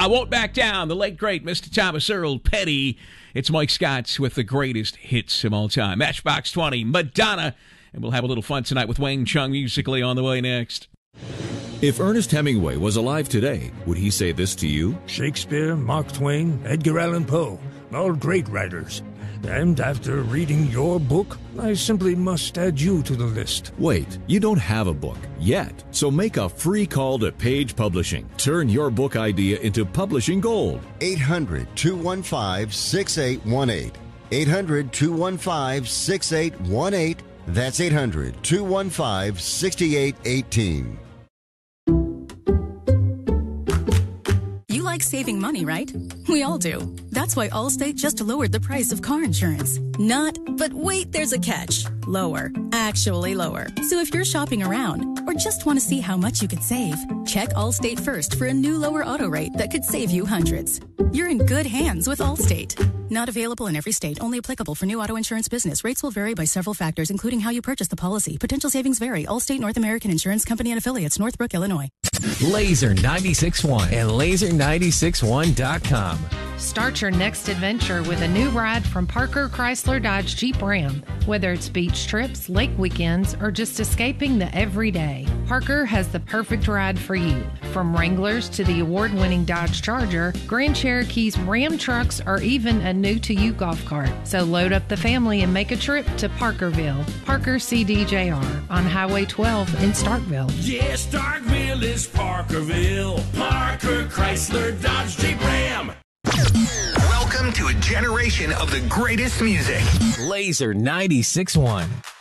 I Won't Back Down, the late, great Mr. Thomas Earl Petty. It's Mike Scott with the greatest hits of all time. Matchbox 20, Madonna. And we'll have a little fun tonight with Wang Chung musically on the way next. If Ernest Hemingway was alive today, would he say this to you? Shakespeare, Mark Twain, Edgar Allan Poe, all great writers. And after reading your book, I simply must add you to the list. Wait, you don't have a book yet, so make a free call to Page Publishing. Turn your book idea into publishing gold. 800-215-6818. 800-215-6818. That's 800-215-6818. You like saving money, right? We all do. That's why Allstate just lowered the price of car insurance. Not, but wait, there's a catch. Lower. Actually lower. So if you're shopping around or just want to see how much you could save, check Allstate first for a new lower auto rate that could save you hundreds. You're in good hands with Allstate. Not available in every state. Only applicable for new auto insurance business. Rates will vary by several factors, including how you purchase the policy. Potential savings vary. Allstate North American Insurance Company and Affiliates, Northbrook, Illinois. Laser 96.1 and laser961.com. Start your next adventure with a new ride from Parker Chrysler Dodge Jeep Ram. Whether it's beach trips, lake weekends, or just escaping the everyday, Parker has the perfect ride for you. From Wranglers to the award-winning Dodge Charger, Grand Cherokees, Ram trucks, or even a new-to-you golf cart. So load up the family and make a trip to Parkerville. Parker CDJR on Highway 12 in Starkville. Yeah, Starkville is Parkerville. Parker Chrysler Dodge Jeep Ram. Welcome to a generation of the greatest music. Laser 96.1.